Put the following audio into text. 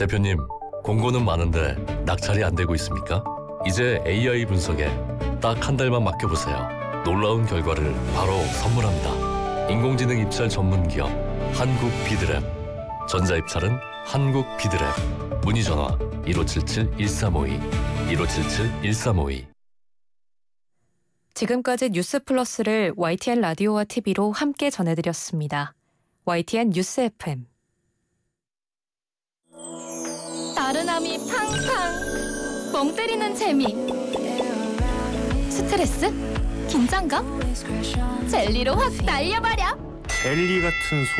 대표님, 공고는 많은데 낙찰이 안 되고 있습니까? 이제 AI 분석에 딱 한 달만 맡겨보세요. 놀라운 결과를 바로 선물합니다. 인공지능 입찰 전문 기업 한국비드랩. 전자입찰은 한국비드랩. 문의전화 1577-1352 1577-1352. 지금까지 뉴스 플러스를 YTN 라디오와 TV로 함께 전해드렸습니다. YTN 뉴스 FM. 나른함이 팡팡. 멍 때리는 재미. 스트레스? 긴장감? 젤리로 확 날려버려. 젤리 같은